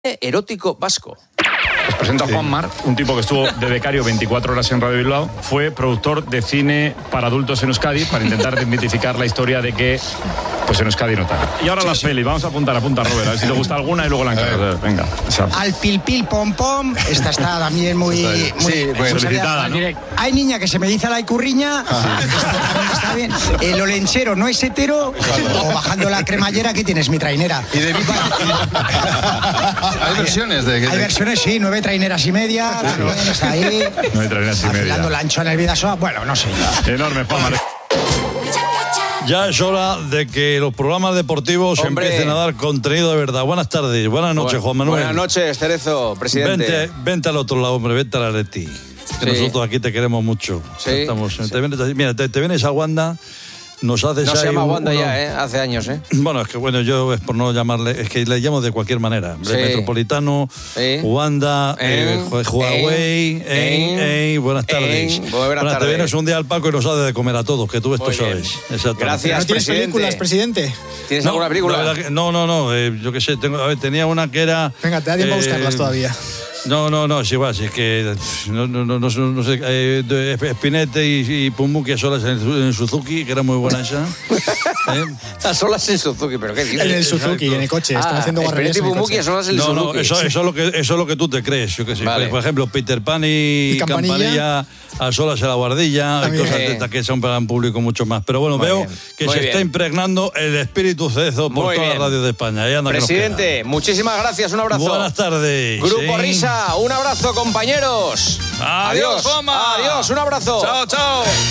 erótico vasco. Os presento a Juan Mar, un tipo que estuvo de becario 24 horas en Radio Bilbao. Fue productor de cine para adultos en Euskadi para intentar desmitificar la historia de que pues en Euskadi no tal. Y ahora las pelis, vamos a apuntar, apunta Robert, a ver si te gusta alguna y luego la encargas. Venga. Al pil pil pom pom, esta está también muy solicitada, ¿no? Hay niña que se me dice la icurriña, está bien. El olenchero no es hetero, o bajando la cremallera que tienes mi trainera. Y de hay versiones de Hay versiones, sí, 9 traineras y media, también está ahí. 9 traineras y media. Afilando la anchoa en el Bidasoa, bueno, no sé. Enorme, Juan Mar. Ya es hora de que los programas deportivos empiecen a dar contenido de verdad. Buenas tardes, buenas noches, Juan Manuel. Buenas noches, Cerezo, presidente. Vente al otro lado, hombre, vente a la Leti. Que nosotros aquí te queremos mucho. Sí. Te vienes a Wanda, nos haces no ahí... se llama Wanda ya, hace años, Bueno, es que yo es por no llamarle, es que le llamo de cualquier manera. Sí. Metropolitano, Wanda, Huawei, buenas tardes. Buenas tardes. Te vienes un día al palco y nos haces de comer a todos, que tú esto sabes. Gracias, ¿No tienes películas, presidente? ¿Tienes alguna película? No, yo qué sé, tenía una que era... Venga, te da tiempo a buscarlas todavía. No, es igual, es que no sé, Spinette y Pumuki a solas en Suzuki, que era muy buena esa. A solas en Suzuki, pero ¿qué dices? En el Suzuki, en el coche, están haciendo guarrerías en el Pumuki a solas en el Suzuki. Eso es lo que tú te crees, yo qué sé. Vale. Por ejemplo, Peter Pan y Campanilla a solas en la guardilla, hay cosas de estas que son para un público mucho más. Pero bueno, veo que se está impregnando el espíritu Cerezo por toda la radio de España. Presidente, muchísimas gracias, un abrazo. Buenas tardes. Grupo Risa, un abrazo, compañeros. Adiós, Adiós, un abrazo. Chao.